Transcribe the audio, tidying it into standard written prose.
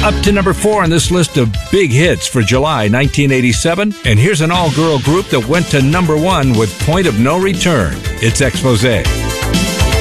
Up to number 4 on this list of big hits for July 1987. And here's an all-girl group that went to number 1 with Point of No Return. It's Exposé.